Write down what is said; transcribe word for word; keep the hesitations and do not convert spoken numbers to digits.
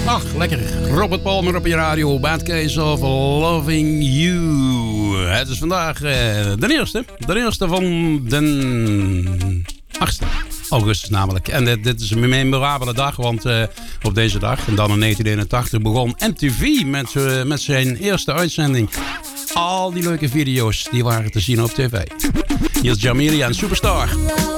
Ach, lekker. Robert Palmer op je radio. Bad Case of Loving You. Het is vandaag uh, de eerste. De eerste van de achtste augustus namelijk. En dit, dit is een memorabele dag, want uh, op deze dag, en dan in negentien eenentachtig, begon M T V met, uh, met zijn eerste uitzending. Al die leuke video's, die waren te zien op tv. Hier is Jamelia en Superstar.